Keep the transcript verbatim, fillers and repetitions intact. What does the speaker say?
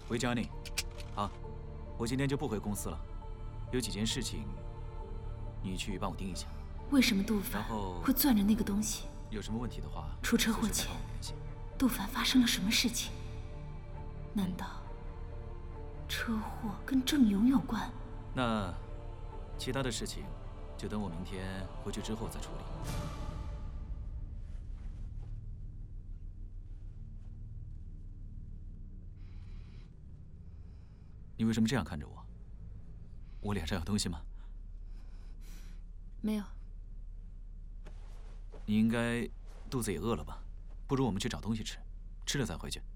喂 ，Johnny， 好，我今天就不回公司了，有几件事情，你去帮我盯一下。 为什么杜凡会攥着那个东西？ 有什么问题的话， 出车祸前，杜凡发生了什么事情？难道车祸跟郑勇有关？ 那其他的事情，就等我明天回去之后再处理。 你为什么这样看着我？我脸上有东西吗？ 没有。 你应该肚子也饿了吧？不如我们去找东西吃，吃了再回去。